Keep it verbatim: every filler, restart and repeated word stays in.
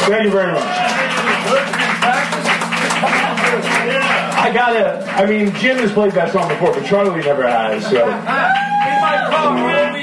Thank you very much. I gotta, I mean, Jim has played that song before, but Charlie never has, so.